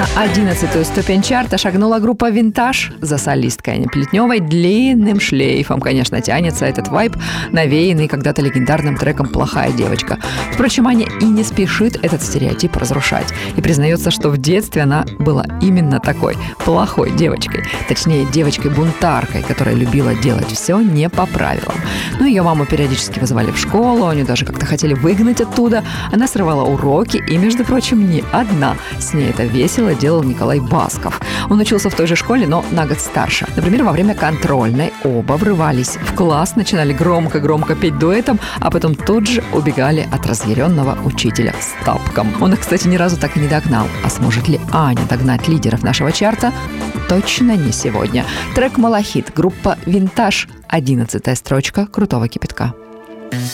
На 11-ю ступень чарта шагнула группа «Винтаж». За солисткой Аней Плетневой длинным шлейфом, конечно, тянется этот вайб, навеянный когда-то легендарным треком «Плохая девочка». Впрочем, Аня и не спешит этот стереотип разрушать. И признается, что в детстве она была именно такой плохой девочкой. Точнее, девочкой-бунтаркой, которая любила делать все не по правилам. Но ее маму периодически вызывали в школу, Аню даже как-то хотели выгнать оттуда. Она срывала уроки и, между прочим, не одна. С ней это весело делал Николай Басков. Он учился в той же школе, но на год старше. Например, во время контрольной оба врывались в класс, начинали громко-громко петь дуэтом, а потом тут же убегали от разъяренного учителя с тапком. Он их, кстати, ни разу так и не догнал. А сможет ли Аня догнать лидеров нашего чарта? Точно не сегодня. Трек «Малахит», группа «Винтаж», 11-я строчка «Крутого кипятка».